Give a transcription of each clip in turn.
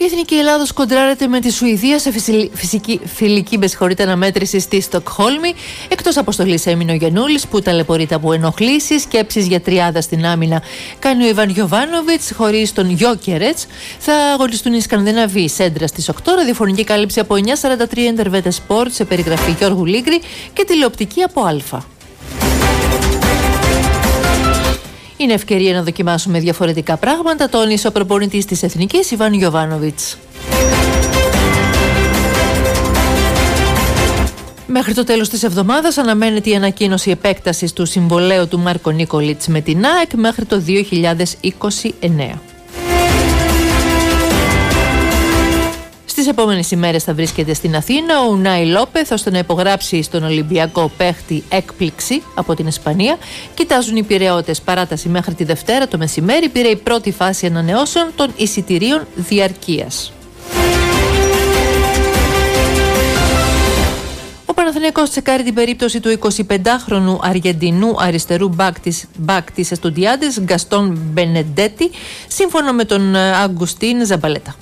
Η Εθνική Ελλάδος κοντράρεται με τη Σουηδία σε φιλική αναμέτρηση στη Στοκχόλμη. Εκτός αποστολής έμεινε ο Γιαννούλης που ταλαιπωρείται από ενοχλήσεις. Σκέψεις για τριάδα στην άμυνα κάνει ο Ιβάν Γιοβάνοβιτς. Χωρίς τον Γιόκερετς θα αγωνιστούν οι Σκανδιναβοί. Σέντρα στις 8, ραδιοφωνική κάλυψη από 9:43 Εντερβέτε Σπορτ σε περιγραφή Γιώργου Λίγκρη και τηλεοπτική από Α. Είναι ευκαιρία να δοκιμάσουμε διαφορετικά πράγματα, τόνισε ο προπονητής της Εθνικής Ιβάν Γιοβάνοβιτς. Μέχρι το τέλος της εβδομάδας αναμένεται η ανακοίνωση επέκτασης του συμβολαίου του Μάρκο Νίκολιτς με την ΑΕΚ μέχρι το 2029. Στις επόμενες ημέρες θα βρίσκεται στην Αθήνα ο Ουνάι Λόπεθ ώστε να υπογράψει στον Ολυμπιακό παίχτη έκπληξη από την Ισπανία. Κοιτάζουν οι Πειραιώτες παράταση μέχρι τη Δευτέρα το μεσημέρι. Πήρε η πρώτη φάση ανανεώσεων των εισιτηρίων διαρκείας. Ο Παναθηναϊκός τσεκάρει την περίπτωση του 25χρονου Αργεντινού αριστερού μπακ της Εστουντιάντες Γκαστόν Μπενεντέτη σύμφωνα με τον Αγκουστίν Ζαμπαλέτα.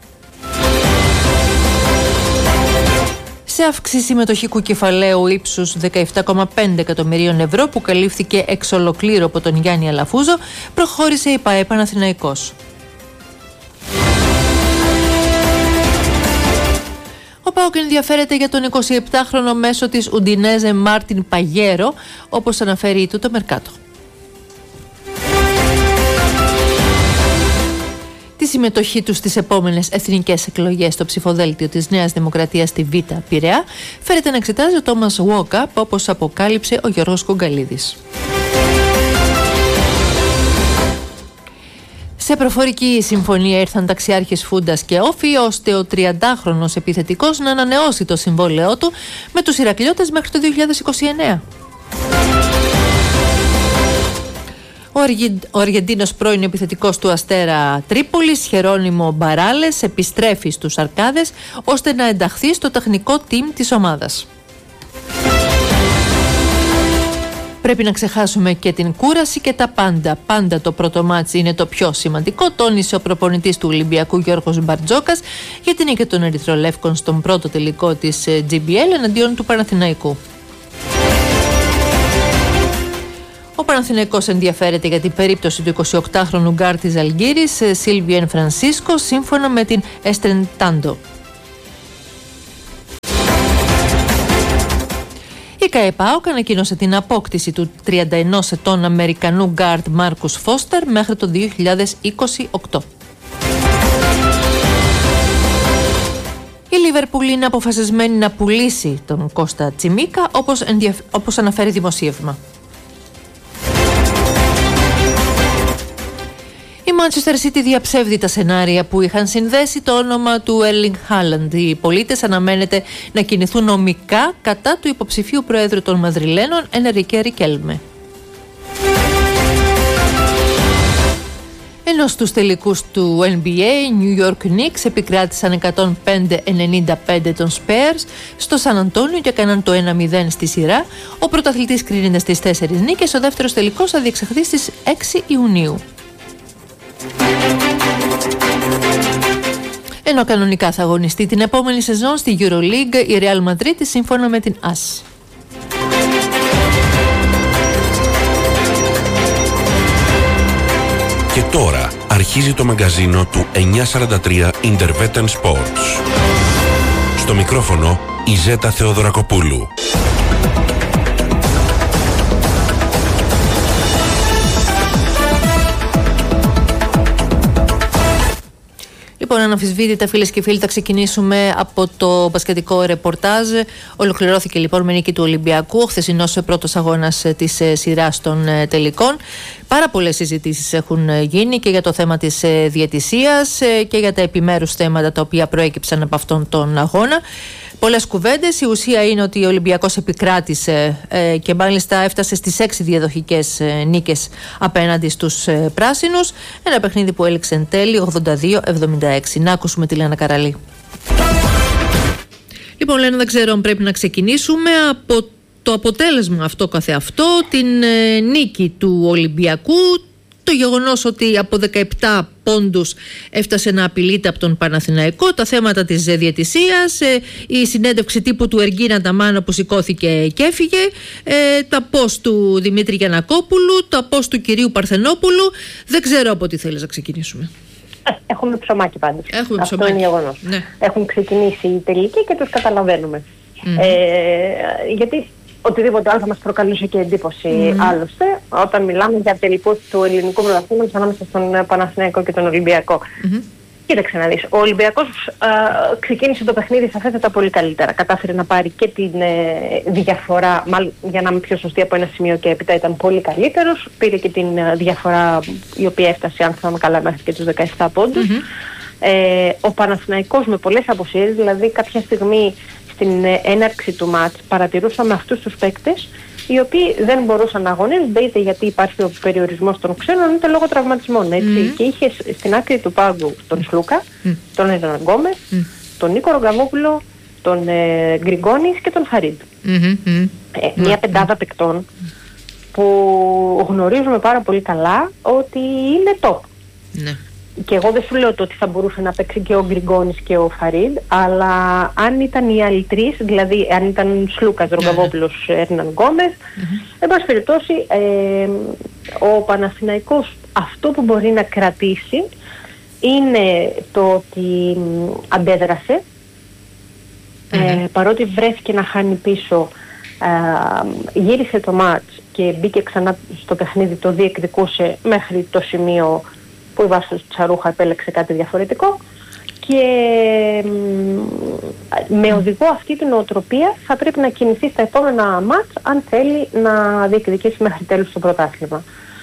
Σε αύξηση συμμετοχικού κεφαλαίου ύψους 17,5 εκατομμυρίων ευρώ που καλύφθηκε εξ ολοκλήρου από τον Γιάννη Αλαφούζο, προχώρησε η ΠΑΕ Παναθηναϊκός. Ο ΠΑΟΚ ενδιαφέρεται για τον 27χρονο μέσο της Ουντινέζε Μάρτιν Παγέρο, όπως αναφέρει το Μερκάτο. Τη συμμετοχή του στις επόμενες εθνικές εκλογές στο ψηφοδέλτιο της Νέας Δημοκρατίας στη Β' Πειραιά φέρεται να εξετάζει ο Τόμας Walkup, όπως αποκάλυψε ο Γιώργος Κουγκαλίδης. Σε προφορική συμφωνία ήρθαν ταξιάρχες Φούντας και Όφη ώστε ο 30χρονος επιθετικός να ανανεώσει το συμβόλαιό του με τους Ηρακλειώτες μέχρι το 2029. Ο Αργεντίνος πρώην επιθετικός του Αστέρα Τρίπολης, Χερόνιμο Μπαράλες, επιστρέφει στους Αρκάδες ώστε να ενταχθεί στο τεχνικό team της ομάδας. Πρέπει να ξεχάσουμε και την κούραση και τα πάντα. Πάντα το πρώτο μάτς είναι το πιο σημαντικό, τόνισε ο προπονητής του Ολυμπιακού Γιώργος Μπαρτζόκας για την νίκη των Ερυθρολεύκων στον πρώτο τελικό της GBL εναντίον του Παναθηναϊκού. Ο Παναθηναϊκός ενδιαφέρεται για την περίπτωση του 28χρονου γκάρ της Αλγύρης, Σίλβιεν Φρανσίσκο, σύμφωνα με την Εστρεντάντο. Η ΚΑΕΠΑΟΚ ανακοίνωσε την απόκτηση του 31 ετών Αμερικανού γκάρτ Μάρκους Φώστερ μέχρι το 2028. Η Λίβερπουλ είναι αποφασισμένη να πουλήσει τον Κώστα Τσιμίκα, όπως αναφέρει δημοσίευμα. Η Manchester City διαψεύδει τα σενάρια που είχαν συνδέσει το όνομα του Erling Haaland. Οι πολίτες αναμένεται να κινηθούν νομικά κατά του υποψηφίου προέδρου των Μαδριλένων Ενρικέ Ρικέλμε. Ενώ στους τελικούς του NBA, New York Knicks επικράτησαν 105-95 των Spurs στο Σαν Αντώνιο και έκαναν το 1-0 στη σειρά. Ο πρωταθλητής κρίνεται στις 4 νίκες, ο δεύτερος τελικός θα διεξαχθεί στις 6 Ιουνίου. Ενώ κανονικά θα αγωνιστεί την επόμενη σεζόν στη EuroLeague η Real Madrid σύμφωνα με την AS. Και τώρα αρχίζει το μαγκαζίνο του 943 Intervetan Sports. Στο μικρόφωνο η Ζέτα Θεοδωρακοπούλου. Λοιπόν, αναμφισβήτητα, φίλες και φίλοι, θα ξεκινήσουμε από το μπασκετικό ρεπορτάζ. Ολοκληρώθηκε λοιπόν με νίκη του Ολυμπιακού, ο χθεσινός πρώτος αγώνας της σειράς των τελικών. Πάρα πολλές συζητήσεις έχουν γίνει και για το θέμα της διαιτησίας και για τα επιμέρους θέματα τα οποία προέκυψαν από αυτόν τον αγώνα. Πολλές κουβέντες. Η ουσία είναι ότι ο Ολυμπιακός επικράτησε και μάλιστα έφτασε στις 6 διαδοχικές νίκες απέναντι στους πράσινους. Ένα παιχνίδι που έληξε εν τέλει 82-76. Να ακούσουμε τη Λένα Καραλή. Λοιπόν, Λένα, δεν ξέρω αν πρέπει να ξεκινήσουμε από το αποτέλεσμα αυτό καθεαυτό, την νίκη του Ολυμπιακού, το γεγονός ότι από 17 πόντους έφτασε να απειλείται από τον Παναθηναϊκό, τα θέματα της διαιτησίας, η συνέντευξη τύπου του Εργίνα Ταμάνο που σηκώθηκε και έφυγε, τα post του Δημήτρη Γιαννακόπουλου, τα post του κυρίου Παρθενόπουλου. Δεν ξέρω από τι θέλεις να ξεκινήσουμε. Έχουμε ψωμάκι πάντως. Έχουμε αυτό ψωμάκι. είναι γεγονός. Ναι. Έχουν ξεκινήσει οι τελικοί και τους καταλαβαίνουμε. Γιατί οτιδήποτε άλλο θα μας προκαλούσε και εντύπωση άλλωστε όταν μιλάμε για τελικούς του ελληνικού πρωταθλήματος ανάμεσα στον Παναθηναϊκό και τον Ολυμπιακό. Κοίταξε να δεις, ο Ολυμπιακός ξεκίνησε το παιχνίδι σαφέστατα πολύ καλύτερα. Κατάφερε να πάρει και την διαφορά, μάλλον για να είμαι πιο σωστή, από ένα σημείο και έπειτα ήταν πολύ καλύτερος. Πήρε και την διαφορά η οποία έφτασε, αν θυμάμαι καλά, μέχρι και τους 17 πόντους. Ο Παναθηναϊκός με πολλές αποσύρες, δηλαδή κάποια στιγμή στην έναρξη του μάτς παρατηρούσαμε αυτούς τους παίκτες οι οποίοι δεν μπορούσαν να αγωνίζονται, είτε γιατί υπάρχει ο περιορισμός των ξένων είτε λόγω τραυματισμών, έτσι. Και είχε στην άκρη του πάγκου τον Σλούκα, τον Ερναν Γκόμες, τον Νίκο Ρογκαβόπουλο, τον Γκριγκόνης και τον Φαρίντ. Μια πεντάδα παικτών που γνωρίζουμε πάρα πολύ καλά ότι είναι top. Και εγώ δεν σου λέω το ότι θα μπορούσε να παίξει και ο Γκριγκόνης και ο Φαρίντ, αλλά αν ήταν οι άλλοι τρεις, δηλαδή αν ήταν Σλούκας, Ρογκαβόπουλος, Ερναν Γκόμες, εν πάση περιπτώσει ο Παναθηναϊκός αυτό που μπορεί να κρατήσει είναι το ότι αντέδρασε, παρότι βρέθηκε να χάνει πίσω, γύρισε το μάτς και μπήκε ξανά στο παιχνίδι, το διεκδικούσε μέχρι το σημείο που η Βάσος Τσαρούχα επέλεξε κάτι διαφορετικό και με οδηγό αυτή την νοοτροπία θα πρέπει να κινηθεί στα επόμενα μάτς αν θέλει να διεκδικήσει μέχρι τέλους το πρωτάθλημα.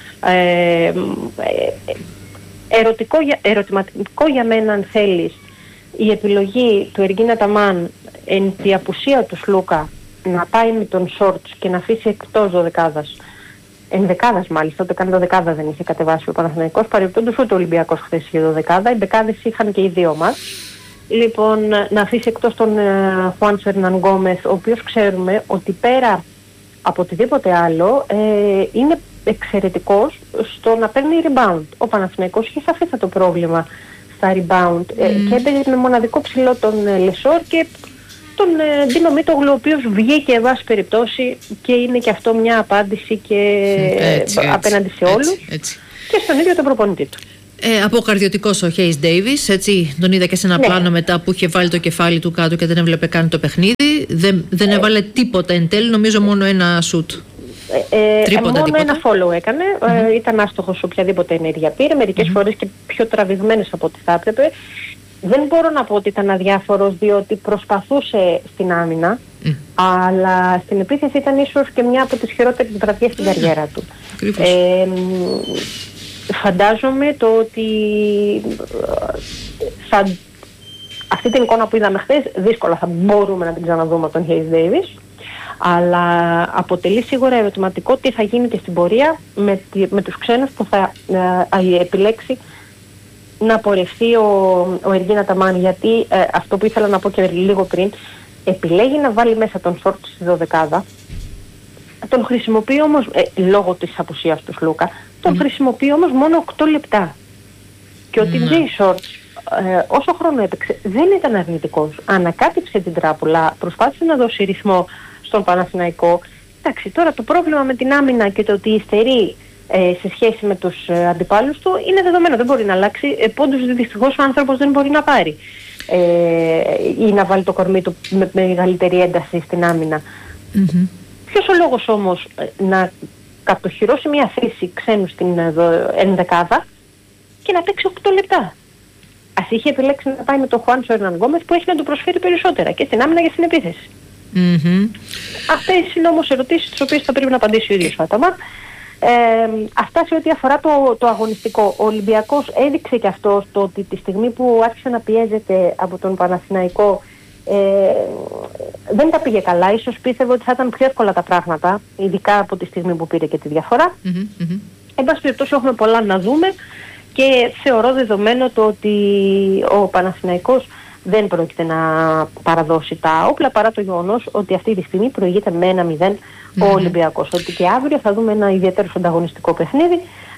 Ερωτηματικό για μένα, αν θέλεις, η επιλογή του Εργίνα Ταμάν εν τη απουσία του Σλούκα να πάει με τον Σόρτς και να αφήσει εκτός δωδεκάδας, ενδεκάδας μάλιστα, ούτε καν δωδεκάδα δεν είχε κατεβάσει ο Παναθηναϊκός, παρεμπιπτόντως ούτε ο Ολυμπιακός χθες είχε δωδεκάδα, οι δεκάδες είχαν και οι δύο μας. Λοιπόν, να αφήσει εκτός τον Χουάντσο Ερναν Γκόμες, ο οποίος ξέρουμε ότι πέρα από οτιδήποτε άλλο είναι εξαιρετικός στο να παίρνει rebound. Ο Παναθηναϊκός είχε σαφέστατο πρόβλημα στα rebound και έπαιζε με μοναδικό ψηλό τον Λεσόρ και τον Ντίνο Μίτογλου, ο οποίος βγήκε εν πάση περιπτώσει και είναι και αυτό μια απάντηση και απέναντι σε όλους και στον ίδιο τον προπονητή του. Αποκαρδιωτικός ο Χέις Ντέιβις, έτσι, τον είδα και σε ένα πλάνο μετά που είχε βάλει το κεφάλι του κάτω και δεν έβλεπε καν το παιχνίδι. Δεν έβαλε τίποτα εν τέλει, νομίζω μόνο ένα σουτ. Μόνο ένα follow έκανε, ήταν άστοχος οποιαδήποτε ενέργεια πήρε, μερικές φορές και πιο τραβηγμένες από ό,τι θα έπρεπε. Δεν μπορώ να πω ότι ήταν αδιάφορος, διότι προσπαθούσε στην άμυνα, αλλά στην επίθεση ήταν ίσως και μια από τις χειρότερες βραδιές στην καριέρα του. Φαντάζομαι το ότι αυτή την εικόνα που είδαμε χθες δύσκολα θα μπορούμε να την ξαναδούμε από τον Hayes Davis, αλλά αποτελεί σίγουρα ερωτηματικό τι θα γίνει και στην πορεία με τους ξένους που θα επιλέξει να πορευτεί ο Εργίνα Ταμάν, γιατί αυτό που ήθελα να πω και λίγο πριν, επιλέγει να βάλει μέσα τον Σόρτ στη δωδεκάδα, τον χρησιμοποιεί όμως, λόγω της απουσίας του Σλούκα, τον χρησιμοποιεί όμως μόνο 8 λεπτά. Και ο TJ Σόρτ, όσο χρόνο έπαιξε, δεν ήταν αρνητικός. Ανακάτυψε την τράπουλα, προσπάθησε να δώσει ρυθμό στον Παναθηναϊκό. Εντάξει, τώρα το πρόβλημα με την άμυνα και το ότι υστερεί σε σχέση με τους αντιπάλους του είναι δεδομένο, δεν μπορεί να αλλάξει. Πόντους δυστυχώς ο άνθρωπος δεν μπορεί να πάρει ή να βάλει το κορμί του με μεγαλύτερη ένταση στην άμυνα. Ποιος ο λόγος όμως να κατοχυρώσει μια θέση ξένου στην ενδεκάδα και να παίξει 8 λεπτά? Ας είχε επιλέξει να πάει με τον Χουάντσο Ερναν Γκόμες που έχει να του προσφέρει περισσότερα και στην άμυνα και στην επίθεση. Αυτές είναι όμως ερωτήσεις τις οποίες θα πρέπει να απαντήσει ο ίδιος ο Αταμάν. Αυτά σε ό,τι αφορά το αγωνιστικό. Ο Ολυμπιακός έδειξε και αυτό το ότι τη στιγμή που άρχισε να πιέζεται από τον Παναθηναϊκό δεν τα πήγε καλά. Ίσως πίστευε ότι θα ήταν πιο εύκολα τα πράγματα, ειδικά από τη στιγμή που πήρε και τη διαφορά. Εν πάση περιπτώσει έχουμε πολλά να δούμε και θεωρώ δεδομένο το ότι ο Παναθηναϊκός δεν πρόκειται να παραδώσει τα όπλα, παρά το γεγονός ότι αυτή τη στιγμή προηγείται με 1-0 ο Ολυμπιακός. Ότι και αύριο θα δούμε ένα ιδιαίτερο ανταγωνιστικό παιχνίδι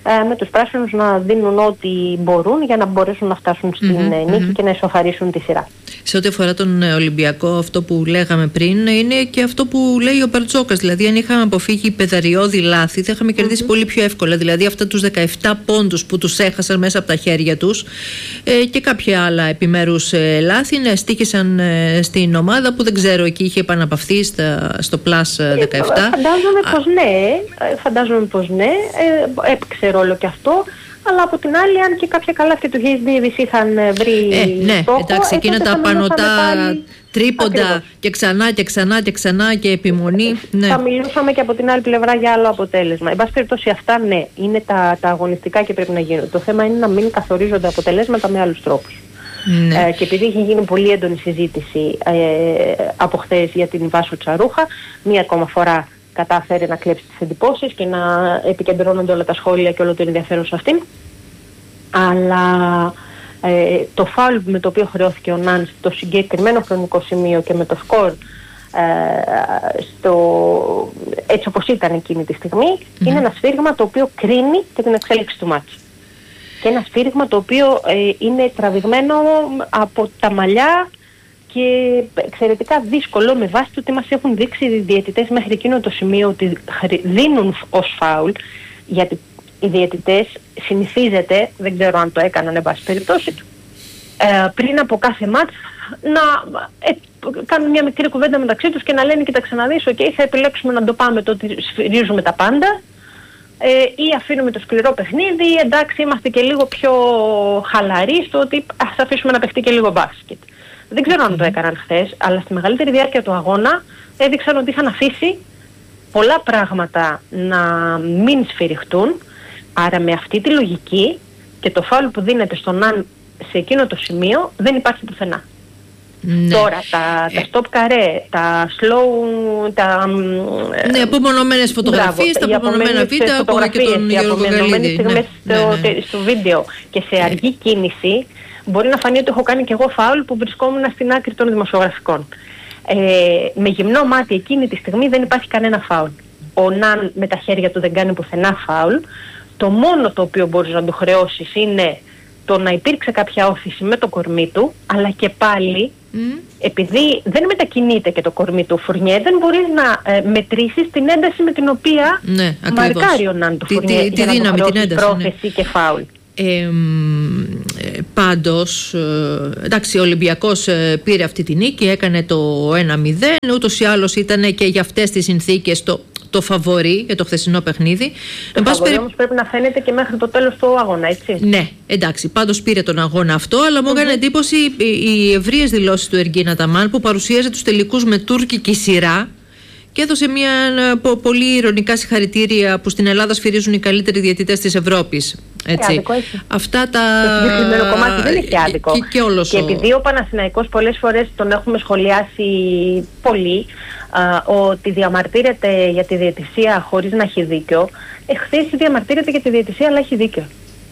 με τους πράσινους να δίνουν ό,τι μπορούν για να μπορέσουν να φτάσουν στην νίκη και να ισοφαρίσουν τη σειρά. Σε ό,τι αφορά τον Ολυμπιακό, αυτό που λέγαμε πριν είναι και αυτό που λέει ο Μπαρτζόκας. Δηλαδή, αν είχαμε αποφύγει πεδαριώδη λάθη, θα είχαμε κερδίσει πολύ πιο εύκολα. Δηλαδή, αυτά τους 17 πόντους που τους έχασαν μέσα από τα χέρια τους και κάποια άλλα επιμέρους λάθη στοίχησαν στην ομάδα που δεν ξέρω, εκεί είχε επαναπαυθεί στο +17. Φαντάζομαι πως ναι. Έπαιξε ρόλο και αυτό. Αλλά από την άλλη, αν και κάποια καλάθια του Hayes Davis είχαν βρει στόχο, εντάξει, εκείνα τα πανωτά τρίποντα και ξανά και επιμονή. Θα μιλούσαμε και από την άλλη πλευρά για άλλο αποτέλεσμα. Εν πάση περιπτώσει, αυτά ναι, είναι τα αγωνιστικά και πρέπει να γίνουν. Το θέμα είναι να μην καθορίζονται αποτελέσματα με άλλους τρόπους. Και επειδή έχει γίνει πολύ έντονη συζήτηση από χθες για την Βάσο Τσαρούχα, μία ακόμα φορά κατάφερε να κλέψει τις εντυπώσεις και να επικεντρώνονται όλα τα σχόλια και όλο το ενδιαφέρον σε αυτήν. Αλλά το φάουλ με το οποίο χρεώθηκε ο Ναν στο συγκεκριμένο χρονικό σημείο και με το σκορ έτσι όπως ήταν εκείνη τη στιγμή, είναι ένα σφύριγμα το οποίο κρίνει και την εξέλιξη του μάτς. Και ένα σφύριγμα το οποίο είναι τραβηγμένο από τα μαλλιά και εξαιρετικά δύσκολο με βάση το ότι μας έχουν δείξει οι διαιτητές μέχρι εκείνο το σημείο ότι δίνουν ως φάουλ, γιατί οι διαιτητές συνηθίζεται, δεν ξέρω αν το έκαναν εν πάση περιπτώσει, πριν από κάθε μάτς να κάνουν μια μικρή κουβέντα μεταξύ τους και να λένε κοίταξε να δεις, θα επιλέξουμε να το πάμε το ότι σφυρίζουμε τα πάντα ή αφήνουμε το σκληρό παιχνίδι, εντάξει είμαστε και λίγο πιο χαλαροί στο ότι ας αφήσουμε να παιχτεί και λίγο μπάσκετ. Δεν ξέρω αν το έκαναν χθες, αλλά στη μεγαλύτερη διάρκεια του αγώνα έδειξαν ότι είχαν αφήσει πολλά πράγματα να μην σφυριχτούν. Άρα με αυτή τη λογική και το φάουλ που δίνεται στον Ναν σε εκείνο το σημείο δεν υπάρχει πουθενά. Τώρα τα stop καρέ, τα slow, ναι, απομονωμένες φωτογραφίες, τα απομονωμένα βίντεο, ακόμα και τον Γιώργο Γαλίδη. Στο βίντεο και σε αργή κίνηση, μπορεί να φανεί ότι έχω κάνει και εγώ φάουλ που βρισκόμουν στην άκρη των δημοσιογραφικών. Με γυμνό μάτι εκείνη τη στιγμή δεν υπάρχει κανένα φάουλ. Ο Ναν με τα χέρια του δεν κάνει πουθενά φάουλ. Το μόνο το οποίο μπορείς να του χρεώσεις είναι το να υπήρξε κάποια όθηση με το κορμί του, αλλά και πάλι επειδή δεν μετακινείται και το κορμί του Φουρνιέ, δεν μπορείς να μετρήσεις την ένταση με την οποία μαρκάρει ο Ναν του Φουρνιέ για να του χρεώσεις πρόθεση και φάουλ. Πάντως, εντάξει, ο Ολυμπιακός πήρε αυτή τη νίκη, έκανε το 1-0, ούτως ή άλλως ήταν και για αυτές τις συνθήκες το φαβορί για το χθεσινό παιχνίδι. Το φαβορί όμως πρέπει να φαίνεται και μέχρι το τέλος του αγώνα, έτσι. Ναι, εντάξει, πάντως πήρε τον αγώνα αυτό, αλλά μου έκανε εντύπωση οι ευρείες δηλώσεις του Εργκίν Αταμάν που παρουσίαζε τους τελικούς με τουρκική σειρά και έδωσε μια πολύ ειρωνικά συγχαρητήρια που στην Ελλάδα σφυρίζουν οι καλύτεροι διαιτητές της Ευρώπης. Έτσι. Αυτά τα... Το συγκεκριμένο κομμάτι δεν έχει άδικο. Και επειδή ο Παναθηναϊκός πολλές φορές τον έχουμε σχολιάσει πολύ, ότι διαμαρτύρεται για τη διαιτησία χωρίς να έχει δίκιο, χθες διαμαρτύρεται για τη διαιτησία αλλά έχει δίκιο.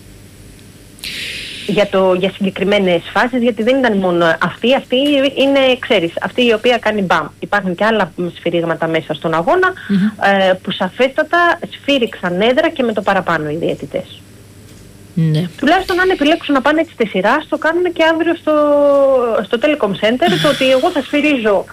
Για συγκεκριμένες φάσεις, γιατί δεν ήταν μόνο αυτή είναι, ξέρεις, αυτή η οποία κάνει μπαμ. Υπάρχουν και άλλα σφυρίγματα μέσα στον αγώνα που σαφέστατα σφύριξαν έδρα και με το παραπάνω οι διαιτητές. Ναι. Τουλάχιστον αν επιλέξουν να πάνε έτσι στη σειρά, το κάνουν και αύριο στο Telecom Center, το ότι εγώ θα σφυρίζω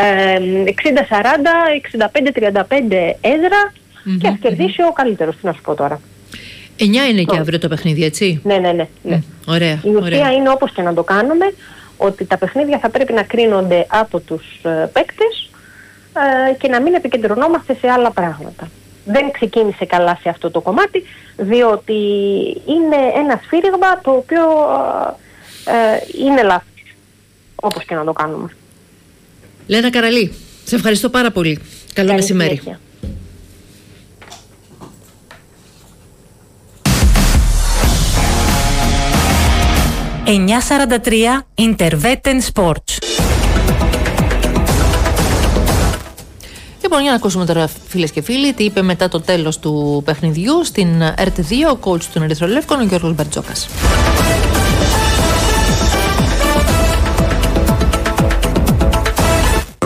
60-40, 65-35 έδρα και ας κερδίσει ο καλύτερος, τι να σου πω τώρα. 9 είναι και αύριο το παιχνίδι, έτσι. Ναι. Ωραία. Η ουσία είναι όπως και να το κάνουμε, ότι τα παιχνίδια θα πρέπει να κρίνονται από τους παίκτες και να μην επικεντρωνόμαστε σε άλλα πράγματα. Δεν ξεκίνησε καλά σε αυτό το κομμάτι, διότι είναι ένα σφύριγμα το οποίο είναι λάθος, όπως και να το κάνουμε. Λένα Καραλή, σε ευχαριστώ πάρα πολύ. Καλό μεσημέρι. 9:43 Intervetten Sports. Λοιπόν, για να ακούσουμε τώρα, φίλες και φίλοι, τι είπε μετά το τέλος του παιχνιδιού στην ΕΡΤ2 ο coach των Ερυθρολεύκων, ο Γιώργος Μπαρτζόκας.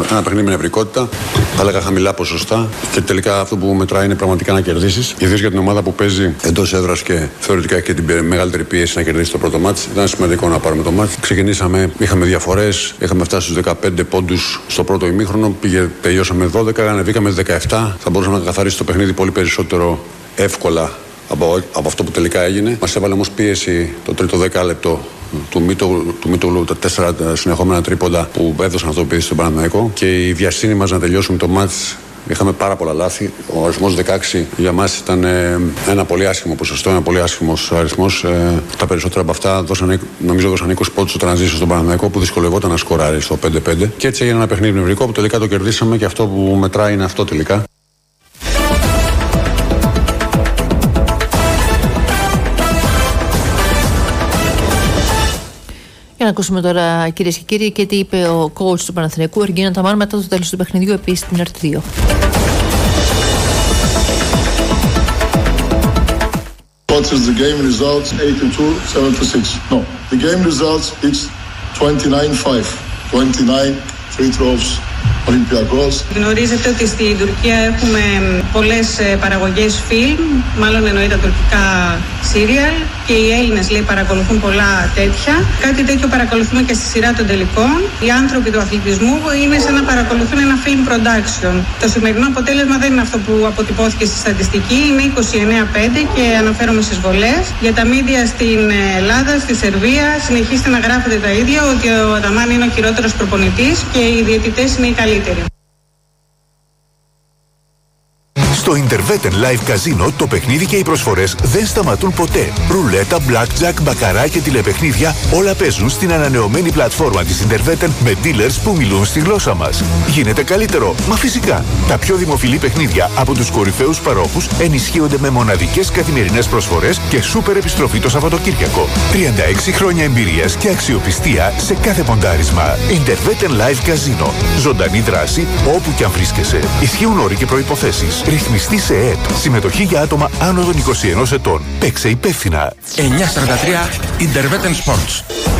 Ένα παιχνίδι με νευρικότητα, θα έλεγα χαμηλά ποσοστά και τελικά αυτό που μετράει είναι πραγματικά να κερδίσεις. Ιδίως για την ομάδα που παίζει εντός έδρας και θεωρητικά έχει την μεγαλύτερη πίεση να κερδίσει το πρώτο μάτς. Ήταν σημαντικό να πάρουμε το μάτς. Ξεκινήσαμε, είχαμε διαφορές, είχαμε φτάσει στους 15 πόντους στο πρώτο ημίχρονο, τελειώσαμε 12, ανεβήκαμε 17. Θα μπορούσαμε να καθαρίσει το παιχνίδι πολύ περισσότερο εύκολα από αυτό που τελικά έγινε. Μας έβαλε όμως πίεση το τρίτο δεκάλεπτο του Μίτογλου, τα 4 συνεχόμενα τρίποντα που έδωσαν αυτό το παιδί στον Παναθηναϊκό και η βιασύνη μας να τελειώσουμε το μάτς. Είχαμε πάρα πολλά λάθη. Ο αριθμός 16 για μας ήταν ένα πολύ άσχημο ποσοστό, ένα πολύ άσχημος αριθμός. Τα περισσότερα από αυτά νομίζω δώσαν 20 πόντους στο τρανζίσιο στον Παναθηναϊκό που δυσκολευόταν να σκοράρει στο 5-5. Και έτσι έγινε ένα παιχνίδι νευρικό που τελικά το κερδίσαμε και αυτό που μετράει είναι αυτό τελικά. Για να ακούσουμε τώρα, κυρίες και κύριοι, και τι είπε ο coach του Παναθηναϊκού, Εργίνα Ταμάν, μετά το τέλος του παιχνιδιού, επίσης στην ΕΡΤ2. What is the game results? 82-76. No, the game results it's 29-5. 29 free throws. Ολυμπιακός. Γνωρίζετε ότι στην Τουρκία έχουμε πολλές παραγωγές φιλμ, μάλλον εννοεί τα τουρκικά σύριαλ, και οι Έλληνες λέει παρακολουθούν πολλά τέτοια. Κάτι τέτοιο παρακολουθούμε και στη σειρά των τελικών. Οι άνθρωποι του αθλητισμού είναι σαν να παρακολουθούν ένα film production. Το σημερινό αποτέλεσμα δεν είναι αυτό που αποτυπώθηκε στη στατιστική, είναι 29-5 και αναφέρομαι στις βολές. Για τα μίντια στην Ελλάδα, στη Σερβία, συνεχίστε να γράφετε τα ίδια, ότι ο Αταμάν είναι ο χειρότερος προπονητής και οι διαιτητές είναι οι καλύτεροι. Στο Interveten Live Casino το παιχνίδι και οι προσφορές δεν σταματούν ποτέ. Ρουλέτα, blackjack, μπακαρά και τηλεπαιχνίδια όλα παίζουν στην ανανεωμένη πλατφόρμα της Interveten με dealers που μιλούν στη γλώσσα μας. Γίνεται καλύτερο, μα φυσικά. Τα πιο δημοφιλή παιχνίδια από τους κορυφαίους παρόχους ενισχύονται με μοναδικές καθημερινές προσφορές και σούπερ επιστροφή το Σαββατοκύριακο. 36 χρόνια εμπειρίας και αξιοπιστία σε κάθε ποντάρισμα. Interveten Live Casino. Ζωντανή δράση όπου κι αν βρίσκεσαι. Ισχύουν όροι και προϋποθέσεις. Ρυθμιστή σε ΕΕΠ. Συμμετοχή για άτομα άνω των 21 ετών. Παίξε υπεύθυνα. 943 Interveten Sports.